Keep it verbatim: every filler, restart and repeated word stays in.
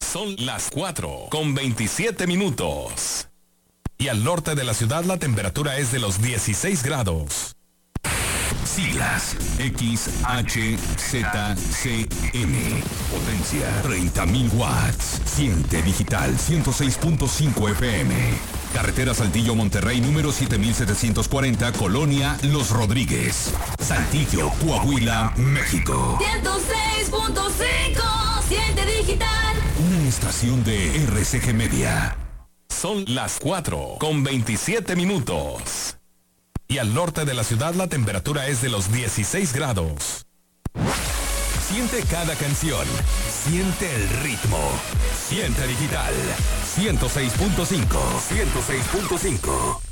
Son las cuatro con veintisiete minutos. Y al norte de la ciudad la temperatura es de los dieciséis grados. Siglas X H Z C M. Potencia treinta mil watts. Siente digital ciento seis punto cinco F M. Carretera Saltillo Monterrey número siete mil setecientos cuarenta, Colonia Los Rodríguez, Saltillo, Coahuila, México. ciento seis punto cinco. Siente digital. Una estación de R C G Media. Son las cuatro con veintisiete minutos. Y al norte de la ciudad la temperatura es de los dieciséis grados. Siente cada canción. Siente el ritmo. Siente digital. ciento seis punto cinco. ciento seis punto cinco.